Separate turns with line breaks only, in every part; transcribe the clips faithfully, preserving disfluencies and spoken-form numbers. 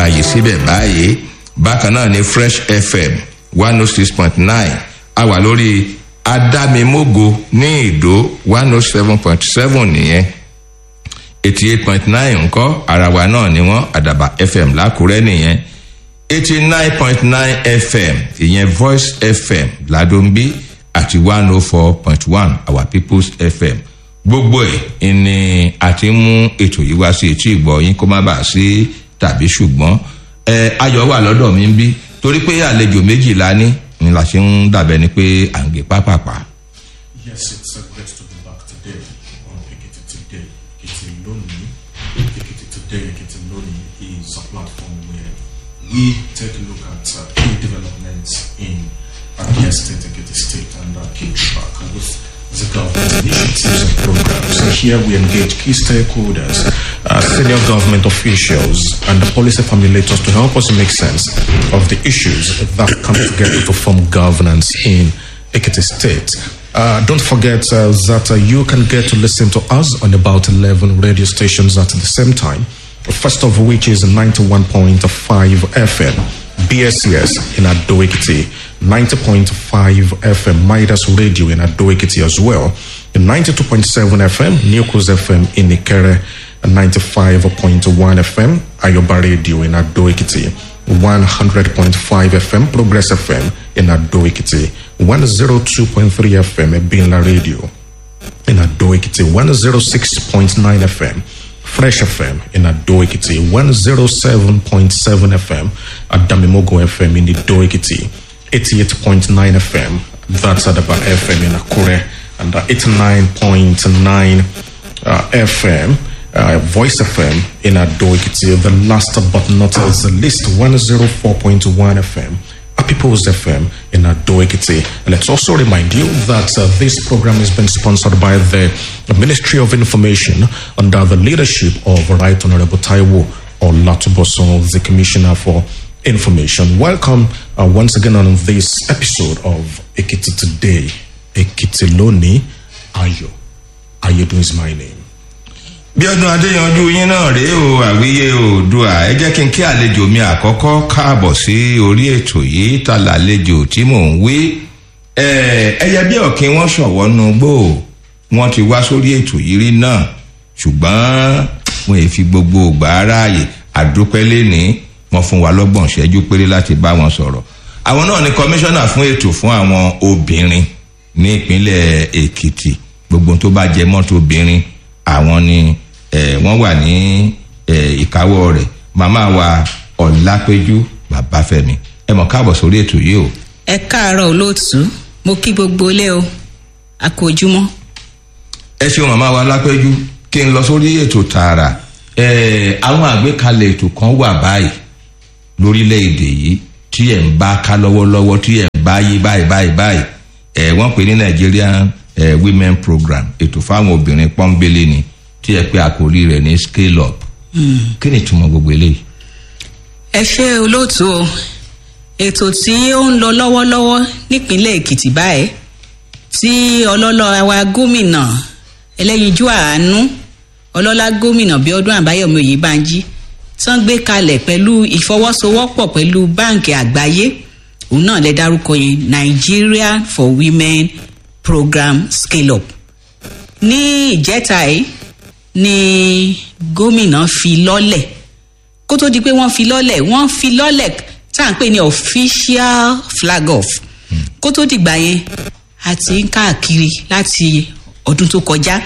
máa yí síbẹ̀ báyìí. Bákan náà ni Fresh F M one oh six point nine a wà lórí Adámimógo ní Ìdó one oh seven point seven nìyẹn. eighty-eight point nine ńkọ́ ara wa náà ni wọ́n Àdàbà F M l'Ákúrẹ́ nìyẹn. eighty-nine point nine F M ìyẹn Voice F M Ládòmbí àti one oh four point one Our People's F M. Gbogbo ẹ̀ ni a ti mú ètò yìí wá sí etí ìgbọ́ yín kó má bàa sí tàbí ṣùgbọ́n ẹ ayọ̀ wà lọ́dọ̀ mi ń bí torí pé àlejò méjìlá ní ni la ṣe ń dàbẹ̀ ni pé à ń gé pápápá.
Yes, it's a great to be back today on Ekiti Today. Ekiti Lónìí. Ekiti Today, Ekiti Lónìí is a platform where we take a look at uh, key developments in Abia State, Ekiti State, and uh, keep track with the government initiatives and programs. So here we engage key stakeholders, uh, senior government officials, and the policy formulators to help us make sense of the issues that come together to form governance in Ekiti State. Uh, don't forget uh, that uh, you can get to listen to us on about eleven radio stations at the same time. The first of which is ninety-one point five F M, B S C S in Ado Ekiti, ninety point five F M, Midas Radio in Ado Ekiti as well, and ninety-two point seven F M, Newcos F M in Ikere, and ninety-five point one F M, Ayoba Radio in Ado Ekiti, one hundred point five F M, Progress F M in Ado Ekiti, one oh two point three F M, Binla Radio in Ado Ekiti, one oh six point nine F M, Fresh F M in Ado Ekiti, one oh seven point seven F M, Adámimógo F M in Ado Ekiti, eighty-eight point nine F M, that's Àdàbà F M in Àkúrẹ́, and uh, eighty-nine point nine uh, F M, uh, Voice F M in Ado Ekiti. The last but not the least, one oh four point one F M, People's F M in Ado Ekiti. And let's also remind you that uh, this program has been sponsored by the Ministry of Information under the leadership of Right Honorable Taiwo Olatubosun, the Commissioner for Information. Welcome uh, once again on this episode of Ekiti Today. Ekiti Lónìí, Ayo. Ayodun is my name.
Bí ọdún Adéyanjú yín náà rèé o àwíyé Oòduà ẹ jẹ́ kí n kí àlejò mi àkọ́kọ́ káàbọ̀ sí orí ètò yìí ta làlejò tí mò ń wí ẹyẹ bí ọ̀kín wọ́n ṣọ̀wọ́ nu gbò wọ́n ti wá sórí ètò yìí rí náà ṣùgbọ́n wọ́n èfi gbogbo ògbà aráàyè àdúpẹ́ lénìí wọ́n fún wa lọ́gbọ̀n ṣẹ́jú péré láti bá wọn sọ̀rọ̀. Àwọn náà ni kọmíṣánná fún ètò fún àwọn obìnrin ní ìpínlẹ̀ Èkìtì gbogbo tó bá jẹ mọ́tò obìnrin àwọn ni wọ́n wà ní ìkáwọ́ rẹ̀ màmá wa Ọlápéjú Babáfẹ́mi ẹ mọ̀ káàbọ̀ sórí ètò yìí o.
ẹ káàárọ̀ olóòtú mo kí gbogbo ilé o àkójúmọ́.
ẹ ṣeun màmá wa Ọlápéjú kí n lọ sórí ètò tààrà àwọn àgbékalẹ̀ ètò kan wà báyìí lórílẹ̀‐èdè yìí tí ẹ̀ ń bá ká lọ́wọ́lọ́wọ́ tí ẹ̀ ń bá yí báyìí báyìí báyìí wọ́n pè ní Nigerian Women Program ètò fáwọn obìnrin pọ́nbélé ni tí ẹ pé àkórí rẹ̀ ní scale up. Kí ni ìtumọ̀ gbogbo eléyìí?
ẹ ṣe olóòtú o ètò tí ó ń lọ lọ́wọ́lọ́wọ́ nípínlẹ̀ Èkìtì báyìí tí ọlọ́lọ́ wa gómìnà ẹlẹ́yinjú àánú ọlọ́lá gómìnà Bíọ́dún Àbáyọ̀mí Oyèbánjí tán gbé kalẹ̀ pẹ̀lú ìfọwọ́sowọ́pọ̀ pẹ̀lú báǹkì àgbáyé òun náà lè dárúkọ yẹn Nigeria for Women Program Scale Up. Ní ìjẹta yìí ni gómìnà fi lọ́lẹ̀ kó tó di pé wọ́n fi lọ́lẹ̀ wọ́n fi lọ́lẹ̀ tá à ń pè ní official flag off kó tó dìgbà yẹn àti ń káàkiri láti ọdún tó kọjá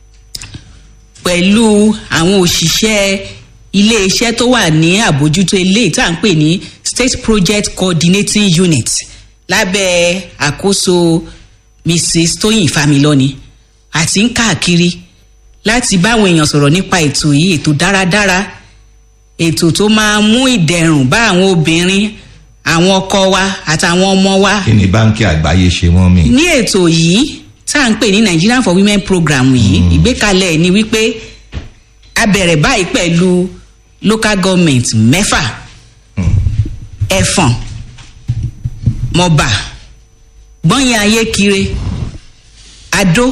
pẹ̀lú àwọn òṣìṣẹ́ iléeṣẹ́ tó wà ní àbójútó eléyìí tá à ń pè ní State Project Coordinating Unit lábẹ́ àkóso Missus Tóyìn Fámilọ́ni àti ń káàkiri láti báwọn èèyàn sọ̀rọ̀ nípa ètò yìí ètò dáradára ètò tó máa mú ìdẹ̀rùn bá àwọn obìnrin àwọn ọkọ wa àtàwọn ọmọ wa.
Kí ni báńkì àgbáyé ṣe wọ́n mi.
ní ètò yìí tá à ń pè ní Nigerian for Women Program yìí mm. ìgbékalẹ̀ ni wípé a bẹ̀rẹ̀ báyìí pẹ̀lú local government mẹ́fà mm. Ẹ̀fọ̀n Mọ̀bà Gbọ́nyìn Ayékire Adó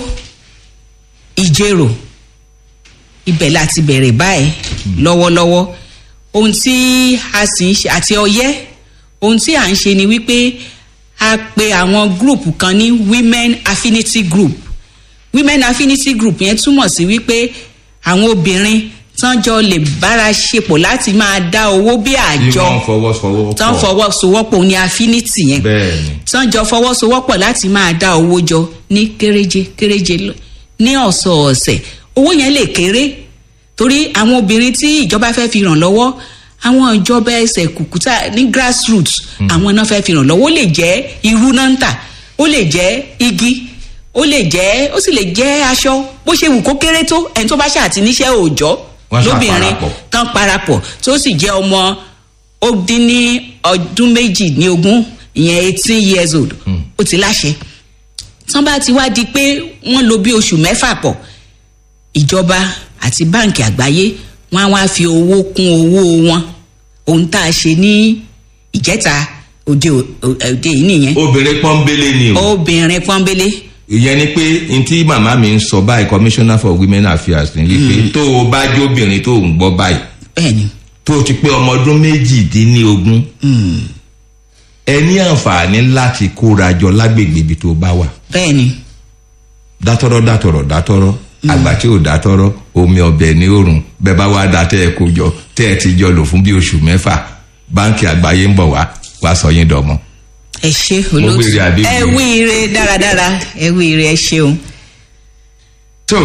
Ìjẹ̀rò ibẹ̀ láti bẹ̀rẹ̀ báyìí lọ́wọ́lọ́wọ́ ohun tí a sì ń ṣe àti Ọ̀yẹ́ ohun tí à ń ṣe ni wípé a pe àwọn group kan ní women affinity group women affinity group yẹn túmọ̀ sí wípé àwọn obìnrin tán jọ lè bára ṣepọ̀ láti máa dá owó bí àjọ tán fọwọ́sowọ́pọ̀ ní affinity yẹn tán jọ fọwọ́sowọ́pọ̀ láti máa dá owó jọ ní kéréje kéréje ní ọ̀sọ̀ọ̀sẹ̀ owó yẹn lè kéré torí àwọn obìnrin tí ìjọba fẹ́ fi ràn lọ́wọ́ àwọn ìjọba ẹsẹ̀ kùkúta ní grassroots àwọn náà fẹ́ fi ràn lọ́wọ́ ó lè jẹ́ irú náà ń tà ó lè jẹ́ igi ó lè jẹ́ ó sì lè jẹ́ aṣọ bó ṣe wù kó kéré tó ẹni tó bá ṣàtì níṣẹ́ òòjọ́ lóbìnrin tán parapọ̀ tó sì jẹ́ ọmọ ó dín ní ọdún méjì ní ogún ìyẹn eighteen years old ó ti láṣẹ tán bá ti wá di pé wọ́n lò bí oṣù mẹ́fà pọ̀ ìjọba àti báǹkì àgbáyé wọ́n á wá fi owó kún owó wọn ohun tá a ṣe ní ìjẹta òde òde yìí nìyẹn.
obìnrin pọ́nbélé ni o.
obìnrin pọ́nbélé.
ìyẹn ni pé n tí màmá mi ń sọ báyìí commissioner for women affairs ní wípé tó o bá jó obìnrin tó ń gbọ́ báyìí.
bẹ́ẹ̀ni.
tó o ti pé ọmọ ọdún méjìdínlógún. ẹ ní àǹfààní láti kóra jọ lágbègbè ibi tó bá wà.
bẹ́ẹ̀ni.
dátọ́rọ́ dátọ́rọ́ dátọ́rọ́ àgbà tí ò dátọ́rọ́ omi ọbẹ̀ ní òrùn bẹ́ẹ̀ bá wá da tẹ́ ẹ kó jọ tẹ́ ẹ ti jọ lò fún bí oṣù mẹ́fà báńkì àgbáyé ń bọ̀ wá wá sọ yín dọ̀mọ́.
ẹ ṣe olóòtú ẹ wí ire dáradára ẹ wí ire ẹ ṣeun.
tó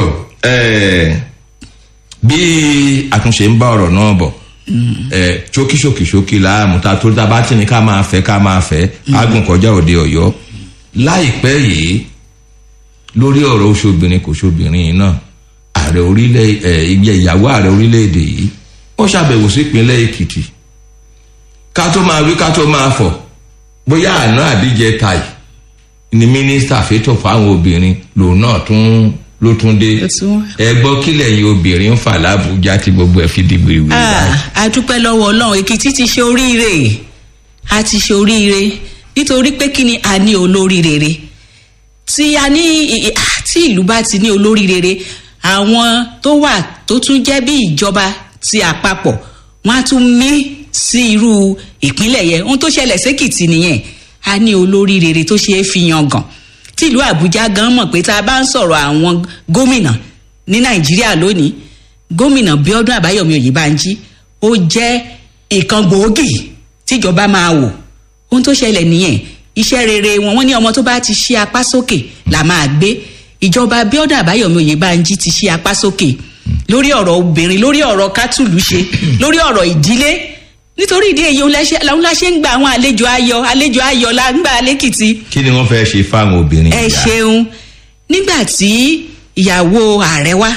bí àtúnṣe ń bá ọ̀rọ̀ náà bọ̀ ṣókí ṣókí ṣókí láàmú ta tó tá a bá tì ní ká máa fẹ́ ká máa fẹ́ ágùn kọjá òde Ọ̀yọ́ láìpẹ́ yìí lórí ọ̀rọ̀ oṣobìnrin kò ṣobìnrin yìí náà ààrẹ orílẹ̀ ìgbẹ́ ìyàwó ààrẹ orílẹ̀-èdè yìí ó ṣàbẹ̀wò sí ìpínlẹ̀ Èkìtì ká tó máa wí ká tó máa fọ̀ bóyá àná àbíjẹ táì ni mínísítà fẹ́tọ̀ fáwọn obìnrin lòun náà tún ló tún dé ẹ gbọ́ kílẹ̀ yìí obìnrin ń fà lábújá tí gbogbo ẹ̀ fi di gbèrègbèrè báyìí.
a dúpẹ́ lọ́wọ́ Ọlọ́run Èkìtì ti ṣe oríire a ti ṣe oríire nítorí pé kí ni a ní olórí rere tí a ní tí ìlú bá ti ní olórí rere àwọn tó wà tó tún jẹ́ bí ìjọba ti àpapọ̀ wọ́n á tún mí sí irú ìpínlẹ̀ yẹn ohun tó ṣẹlẹ̀ sékìtì nìyẹn a ní olórí rere tó ṣe é fi yan gàn tí ìlú Àbújá gan mọ̀ pé tá a bá ń sọ̀rọ̀ àwọn gómìnà ní Nàìjíríà lónìí gómìnà Bíọ́dún Àbáyọ̀mí Oyèbánjí ó jẹ́ ìkan gbòógì tíjọba máa wò ohun tó ṣẹlẹ̀ nìyẹn iṣẹ́ rere wọn wọ́n ní ọmọ tó bá ti ṣí apá sókè là máa gbé ìjọba Bíọ́dún Àbáyọ̀mí Oyèbánjí ti ṣí apá sókè lórí ọ̀rọ̀ obìnrin lórí ọ̀rọ̀ kátùlù ṣe lórí ọ̀rọ̀ ìdílé nítorí ìdí èyí òun la ṣe ń gba àwọn àlejò ayọ̀ àlejò ayọ̀ la ń gbà lẹ́kìtì.
kí ni wọ́n fẹ́ ṣe fáwọn obìnrin.
ẹ ṣeun nígbà tí ìyàwó ààrẹ wá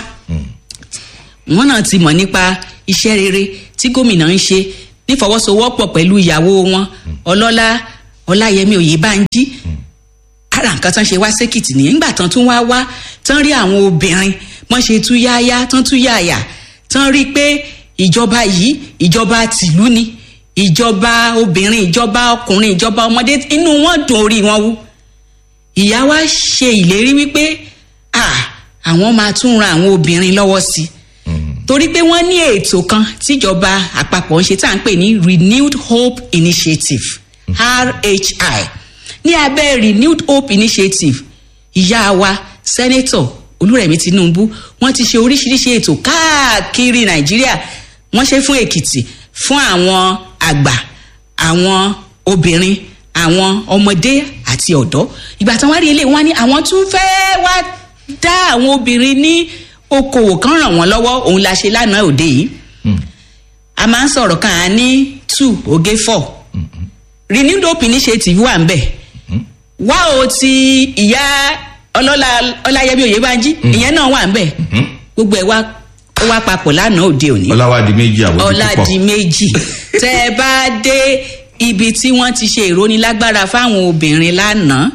wọn náà ti mọ̀ nípa iṣẹ́ rere tí gómìnà ń ṣe nífọwọ́sowọ́pọ̀ pẹ̀lú ìyàwó wọn ọlọ́lá ọláyẹmí oyèbánjí ara nǹkan tán ṣe wá sékìtì nìyẹn nígbà tán tún wá wá tán rí àwọn obìnrin wọ́n ṣe tú yáyá tán tú yáyà tán rí pé ìjọba yìí ìjọba tìlú ni ìjọba obìnrin ìjọba ọkùnrin ìjọba ọmọdé inú wọn dùn orí wọn wú ìyá wa ṣe ìlérí wípé àwọn máa tún ran àwọn obìnrin lọ́wọ́ sí i torí pé wọ́n ní ètò kan tíjọba àpapọ̀ ń ṣe tá à ń pè ní Renewed Hope Initiative R H I ní abẹ́ Renewed Hope Initiative ìyá wa sẹ́nẹ́tọ̀ Olúrẹ̀mí Tinubu wọ́n ti ṣe oríṣiríṣi ètò káàkiri Nàìjíríà wọ́n ṣe fún Èkìtì fún àwọn àgbà àwọn obìnrin àwọn ọmọdé àti ọ̀dọ́ ìgbà tí wọ́n rí ilé wọn ní àwọn tún fẹ́ wá dá àwọn obìnrin ní okòwò kan ràn wọ́n lọ́wọ́ òun la ṣe lánàá òde yìí a máa ń sọ̀rọ̀ kan à ní two oge four Renewed Hope Initiative wà ń bẹ̀ wá o ti ìyá ọlọ́lá ọláyẹmí oyèbánjí ìyẹn náà wà ń bẹ̀ gbogbo ẹ̀ wá ó wá papọ̀ lánàá òde òní
ọláwádìí méjì àwọn ojú púpọ̀
ọládìí méjì tẹ́ ẹ bá dé ibi tí wọ́n ti ṣe ìrónilágbára fáwọn obìnrin lánàá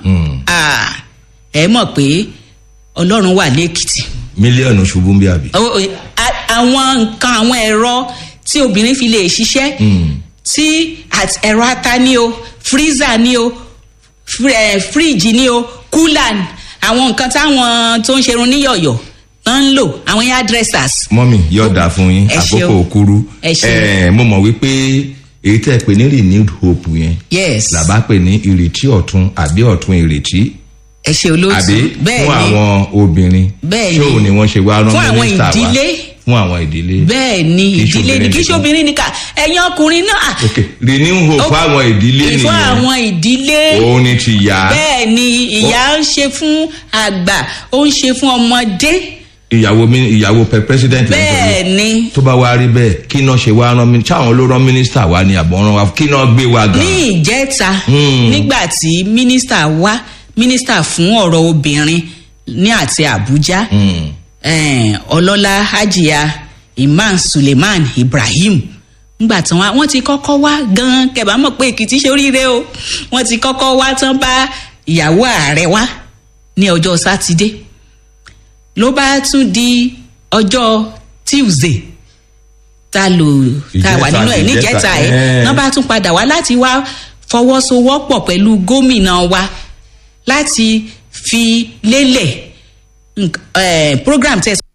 ẹ mọ̀ pé ọlọ́run wà lẹ́kìtì.
mílíọ̀nù ṣubú ń bí àbí.
àwọn nǹkan àwọn ẹ̀rọ tí obìnrin fi lè ṣiṣẹ́ tí ẹ̀rọ ata ní o freezer ní o fíríjì ní o cooler àwọn nǹkan táwọn tó ń ṣerun níyọ̀yọ̀ tán ń lò àwọn hairdressers.
mọ́mì yọ̀ọ̀dà fún yín
Ẹ ṣeun.
àkókò òkúrú
Ẹ ṣeun.
Eh, mo mọ̀ wípé èyí tẹ́ ẹ pè ní renewed hope yẹn
yes
làbá pè ní ìrètí ọ̀tun àbí ọ̀tun ìrètí
ẹ ṣe olóòtú
àbí
bẹ́ẹ̀
fún
ni
àwọn obìnrin
Bẹ́ẹ̀
ṣé
ni.
òun ni wọ́n ṣe wá rán
Fún àwọn
mínísítà wá
ìdílé.
fún àwọn ìdílé
bẹ́ẹ̀ ni
Kì í ṣe
ìdílé ni
obìnrin
kì í ṣe
nìkan.
obìnrin nìkan ẹ̀yin ọkùnrin náà.
ok renewed hope
Ó-
fún àwọn ìdílé
fún
nìyẹn
àwọn ìdílé.
òun ni ti yá
bẹ́ẹ̀ ni ìyá ń ṣe fún àgbà ó ń ṣe fún ọmọdé.
ìyàwó mi ìyàwó pẹ president
bẹ́ẹ̀ ni
tó bá wá rí bẹ́ẹ̀ kí náà ṣe wá rán mi táwọn ló rán mínísítà wá ní àbọ̀rán wa kí náà gbé wa gan.
ní ìjẹta
Hmm.
nígbà tí mínísítà wá mínísítà fún ọ̀rọ̀ obìnrin ní àti àbújá
Hmm.
eh, ọlọ́lá hajiya imam suleiman ibrahim ngbà tí wọn ti kọ́kọ́ wá gan kẹbà mọ̀ pé èkìtì ṣe oríire o wọ́n ti kọ́kọ́ wá tán bá ìyàwó ààrẹ wá ní ọjọ́ sátidé ló bá tún di ọjọ́ tuesday ta lò ta wà nínú ẹ̀ níjẹta ẹ̀
Ìjẹta,
náà bá tún padà wá láti wá fọwọ́sowọ́pọ̀ pẹ̀lú gómìnà wa láti fi lélẹ̀ nk- eh, program test